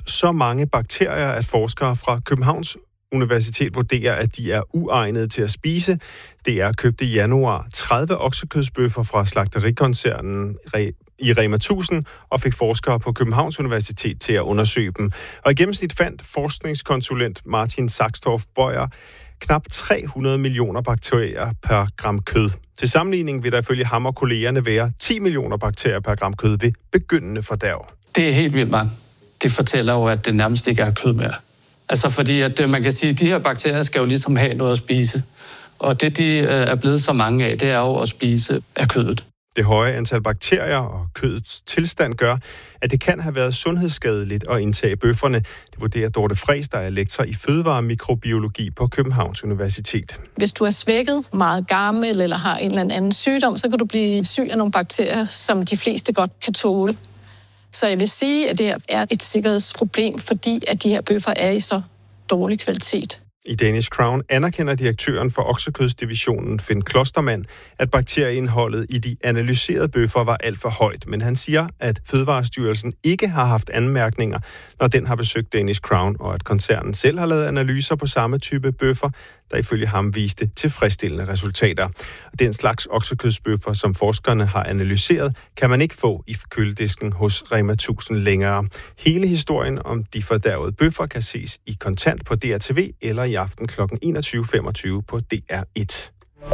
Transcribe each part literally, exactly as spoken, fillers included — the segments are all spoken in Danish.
rundt så mange bakterier, at forskere fra Københavns Universitet vurderer, at de er uegnede til at spise. D R købte i januar tredive oksekødsbøffer fra slagterikoncernen i Rema tusind og fik forskere på Københavns Universitet til at undersøge dem. Og i gennemsnit fandt forskningskonsulent Martin Saxtorff Bøjer knap tre hundrede millioner bakterier per gram kød. Til sammenligning vil der ifølge ham og kollegerne være ti millioner bakterier per gram kød ved begyndende fordærv. Det er helt vildt mange. Det fortæller jo, at det nærmest ikke er kød mere. Altså fordi, at man kan sige, at de her bakterier skal jo ligesom have noget at spise. Og det, de er blevet så mange af, det er jo at spise af kødet. Det høje antal bakterier og kødets tilstand gør, at det kan have været sundhedsskadeligt at indtage bøfferne. Det vurderer Dorte Friis, der er lektor i fødevaremikrobiologi på Københavns Universitet. Hvis du er svækket, meget gammel eller har en eller anden sygdom, så kan du blive syg af nogle bakterier, som de fleste godt kan tåle. Så jeg vil sige, at det her er et sikkerhedsproblem, fordi at de her bøffer er i så dårlig kvalitet. I Danish Crown anerkender direktøren for oksekødsdivisionen, Finn Klostermann, at bakterieindholdet i de analyserede bøffer var alt for højt, men han siger, at Fødevarestyrelsen ikke har haft anmærkninger, når den har besøgt Danish Crown, og at koncernen selv har lavet analyser på samme type bøffer, der ifølge ham viste tilfredsstillende resultater. Den slags oksekødsbøffer, som forskerne har analyseret, kan man ikke få i køledisken hos Rema tusind længere. Hele historien om de fordærvede bøffer kan ses i kontant på D R T V eller i aften kl. enogtyve femogtyve på D R et.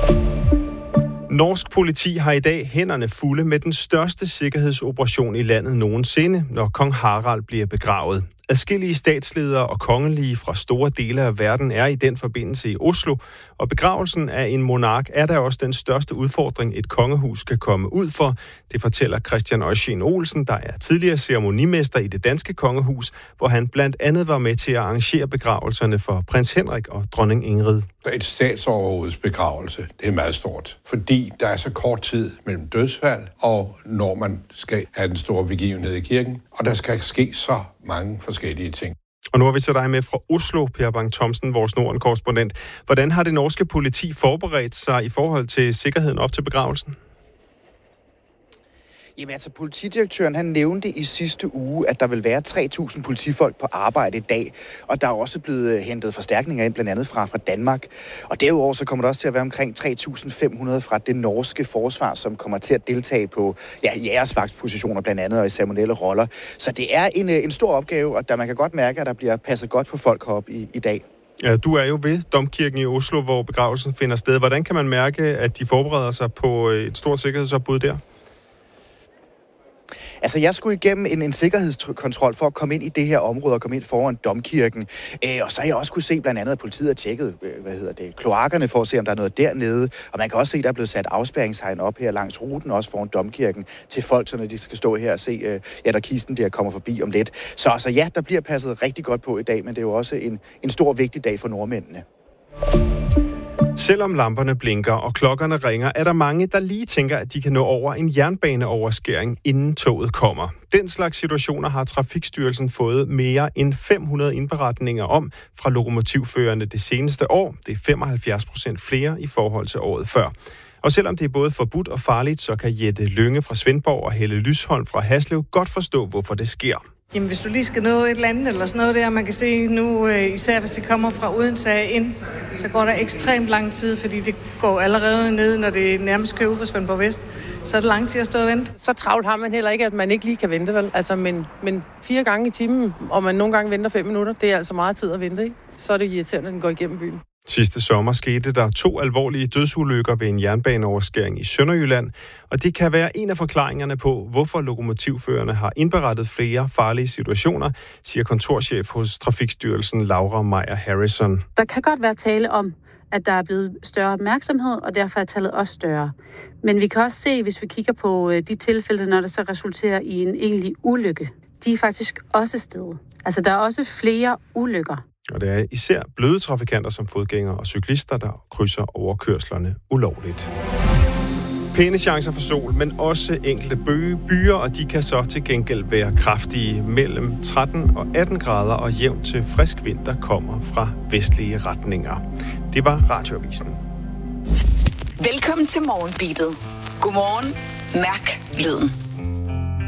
Norsk politi har i dag hænderne fulde med den største sikkerhedsoperation i landet nogensinde, når kong Harald bliver begravet. Adskillige statsledere og kongelige fra store dele af verden er i den forbindelse i Oslo, og begravelsen af en monark er da også den største udfordring, et kongehus kan komme ud for. Det fortæller Christian Eugen Olsen, der er tidligere ceremonimester i det danske kongehus, hvor han blandt andet var med til at arrangere begravelserne for prins Henrik og dronning Ingrid. Et statsoverhoveds begravelse, det er meget stort, fordi der er så kort tid mellem dødsfald og når man skal have den store begivenhed i kirken, og der skal ske så mange forskellige ting. Og nu har vi så dig med fra Oslo, Per Bang Thomsen, vores Norden-korrespondent. Hvordan har det norske politi forberedt sig i forhold til sikkerheden op til begravelsen? Jamen altså, politidirektøren han nævnte i sidste uge, at der vil være tre tusind politifolk på arbejde i dag, og der er også blevet hentet forstærkninger ind, blandt andet fra, fra Danmark. Og derudover så kommer der også til at være omkring tre tusind fem hundrede fra det norske forsvar, som kommer til at deltage på ja, jægersvagtpositioner blandt andet og i ceremonielle roller. Så det er en, en stor opgave, og der man kan godt mærke, at der bliver passet godt på folk heroppe i, i dag. Ja, du er jo ved Domkirken i Oslo, hvor begravelsen finder sted. Hvordan kan man mærke, at de forbereder sig på et stort sikkerhedsopbud der? Altså, jeg skulle igennem en, en sikkerhedskontrol for at komme ind i det her område og komme ind foran Domkirken. Øh, og så har jeg også kunne se blandt andet, at politiet har tjekket, øh, hvad hedder det, kloakkerne for at se, om der er noget dernede. Og man kan også se, at der er blevet sat afspærringshegn op her langs ruten, også foran Domkirken, til folk, så når de skal stå her og se, øh, ja, der kisten der kommer forbi om lidt. Så altså, ja, der bliver passet rigtig godt på i dag, men det er jo også en, en stor, vigtig dag for nordmændene. Selvom lamperne blinker og klokkerne ringer, er der mange, der lige tænker, at de kan nå over en jernbaneoverskæring, inden toget kommer. Den slags situationer har Trafikstyrelsen fået mere end fem hundrede indberetninger om fra lokomotivførerne det seneste år. Det er femoghalvfjerds procent flere i forhold til året før. Og selvom det er både forbudt og farligt, så kan Jette Lynge fra Svendborg og Helle Lysholm fra Haslev godt forstå, hvorfor det sker. Jamen, hvis du lige skal nå et eller andet eller sådan noget der, man kan se nu, især hvis de kommer fra Odense ind, så går der ekstremt lang tid, fordi det går allerede ned, når det nærmest kører ud fra Svendborg Vest. Så er det lang tid at stå og vente. Så travlt har man heller ikke, at man ikke lige kan vente, vel? Altså, men, men fire gange i timen, og man nogle gange venter fem minutter, det er altså meget tid at vente, ikke? Så er det irriterende, at den går igennem byen. Sidste sommer skete der to alvorlige dødsulykker ved en jernbaneoverskæring i Sønderjylland, og det kan være en af forklaringerne på, hvorfor lokomotivførerne har indberettet flere farlige situationer, siger kontorchef hos Trafikstyrelsen Laura Meyer Harrison. Der kan godt være tale om, at der er blevet større opmærksomhed, og derfor er tallet også større. Men vi kan også se, hvis vi kigger på de tilfælde, når det så resulterer i en egentlig ulykke, de er faktisk også steget. Altså, der er også flere ulykker. Og det er især bløde trafikanter som fodgængere og cyklister, der krydser overkørslerne ulovligt. Pæne chancer for sol, men også enkelte bøge, byer, og de kan så til gengæld være kraftige mellem tretten og atten grader og jævnt til frisk vind, der kommer fra vestlige retninger. Det var Radioavisen. Velkommen til Morgenbeatet. Godmorgen. Mærk lyden.